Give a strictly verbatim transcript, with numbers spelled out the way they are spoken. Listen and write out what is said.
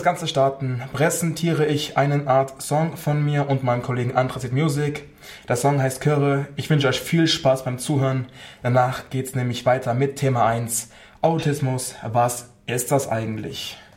Das Ganze starten, präsentiere ich einen Art Song von mir und meinem Kollegen Anthrazit Music. Der Song heißt Körre. Ich wünsche euch viel Spaß beim Zuhören. Danach geht's nämlich weiter mit Thema eins. Autismus, was ist das eigentlich?